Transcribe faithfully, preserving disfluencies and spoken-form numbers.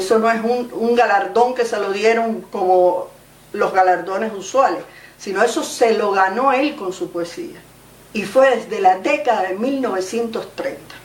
Eso no es un, un galardón que se lo dieron como los galardones usuales, sino eso se lo ganó él con su poesía. Y fue desde la década de mil novecientos treinta.